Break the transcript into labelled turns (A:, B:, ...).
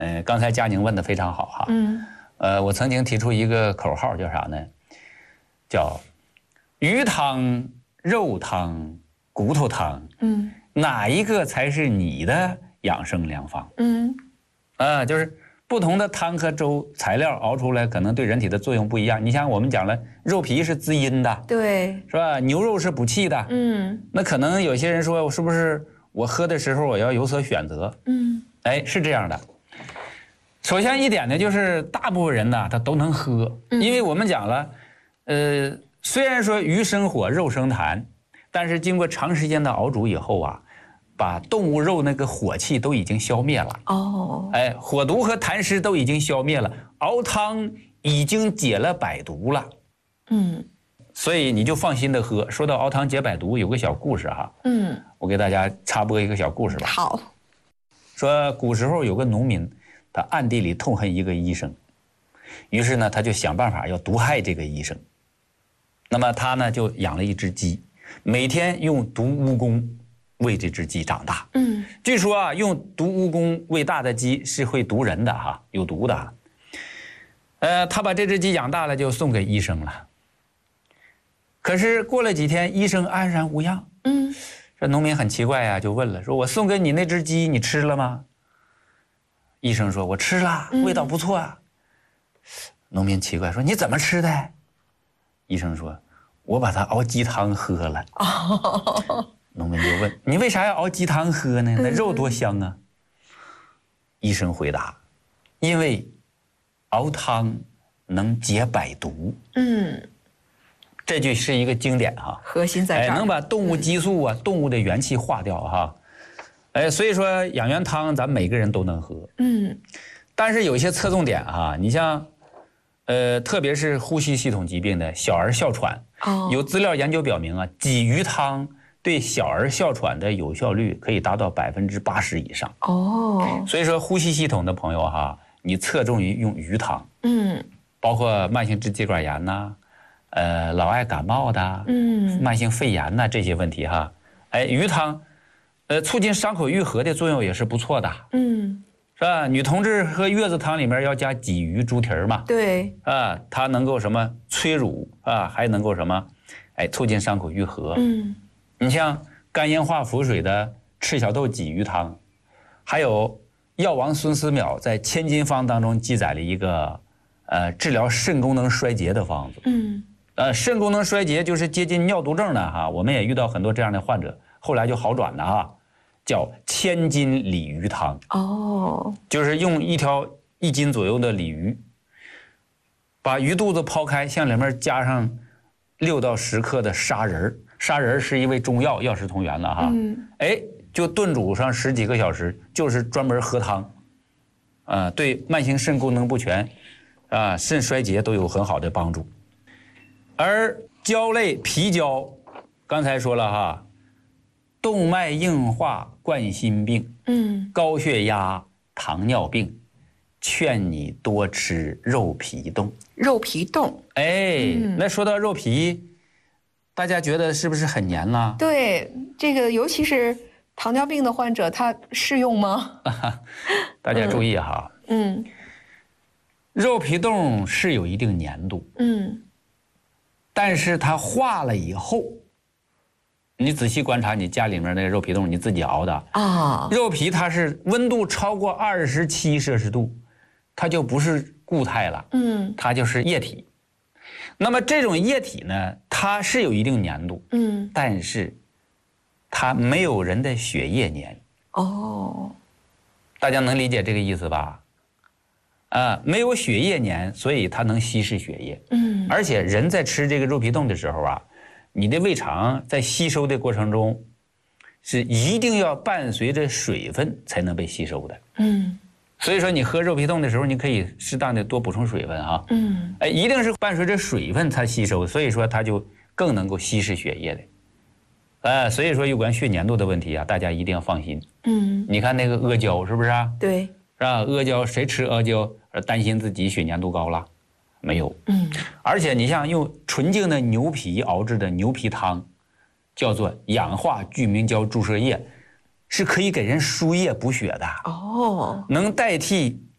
A: 刚才佳宁问的非常好哈。我曾经提出一个口号叫啥呢？叫鱼汤、肉汤、骨头汤，哪一个才是你的养生良方？就是不同的汤和粥材料熬出来，可能对人体的作用不一样。你像我们讲了，肉皮是滋阴的，
B: 对，
A: 是吧？牛肉是补气的，那可能有些人说，是不是我喝的时候我要有所选择？是这样的。首先一点呢，就是大部分人呢他都能喝，因为我们讲了，虽然说鱼生火，肉生痰，但是经过长时间的熬煮以后啊，把动物肉那个火气都已经消灭了。火毒和痰湿都已经消灭了，熬汤已经解了百毒了。所以你就放心的喝。说到熬汤解百毒，有个小故事哈。我给大家插播一个小故事吧。
B: 好。
A: 说古时候有个农民，他暗地里痛恨一个医生，于是呢他就想办法要毒害这个医生。那么他呢就养了一只鸡，每天用毒蜈蚣喂这只鸡长大。据说啊，用毒蜈蚣喂大的鸡是会毒人的哈，有毒的。他把这只鸡养大了，就送给医生了。可是过了几天，医生安然无恙。这农民很奇怪啊，就问了，说我送给你那只鸡，你吃了吗？医生说，我吃了，味道不错啊。农民奇怪说，你怎么吃的？医生说，我把它熬鸡汤喝了。农民就问，你为啥要熬鸡汤喝呢？那肉多香啊。医生回答，因为熬汤能解百毒。这句是一个经典哈，
B: 核心在这儿，
A: 能把动物激素啊、动物的元气化掉哈。所以说养元汤咱每个人都能喝。但是有一些侧重点哈，你像特别是呼吸系统疾病的小儿哮喘，有资料研究表明啊，鲫鱼汤对小儿哮喘的有效率可以达到80%以上。所以说呼吸系统的朋友哈，你侧重于用鱼汤。包括慢性支气管炎呐。老爱感冒的，慢性肺炎呐，这些问题哈，鱼汤，促进伤口愈合的作用也是不错的，是吧？女同志喝月子汤里面要加鲫鱼、猪蹄嘛，
B: 对，
A: 它能够什么催乳啊，还能够什么，促进伤口愈合。你像肝硬化腹水的赤小豆鲫鱼汤，还有药王孙思邈在《千金方》当中记载了一个治疗肾功能衰竭的方子。肾功能衰竭就是接近尿毒症的哈，我们也遇到很多这样的患者，后来就好转了哈，叫千金鲤鱼汤。就是用1斤左右的鲤鱼，把鱼肚子剖开，向里面加上6到10克的砂仁，砂仁是一味中药，药食同源的哈。就炖煮上10几个小时，就是专门喝汤，对慢性肾功能不全肾衰竭都有很好的帮助。而胶类皮胶，刚才说了哈，动脉硬化、冠心病，高血压、糖尿病，劝你多吃肉皮冻。
B: 肉皮冻，
A: 那说到肉皮，大家觉得是不是很黏呢？
B: 对，这个尤其是糖尿病的患者，它适用吗？
A: 大家注意哈，肉皮冻是有一定粘度，但是它化了以后，你仔细观察你家里面那个肉皮冻，你自己熬的肉皮它是温度超过27摄氏度，它就不是固态了，它就是液体。那么这种液体呢，它是有一定粘度，但是它没有人的血液粘。大家能理解这个意思吧？没有血液粘，所以它能稀释血液。而且人在吃这个肉皮冻的时候啊，你的胃肠在吸收的过程中，是一定要伴随着水分才能被吸收的。所以说你喝肉皮冻的时候，你可以适当的多补充水分哈。一定是伴随着水分才吸收，所以说它就更能够稀释血液的。所以说有关血粘度的问题啊，大家一定要放心。你看那个阿胶是不是啊？
B: 对，
A: 是吧？阿胶谁吃阿胶而担心自己血粘度高了？没有。而且你像用纯净的牛皮熬制的牛皮汤，叫做氧化聚明胶注射液，是可以给人输液补血的。能代替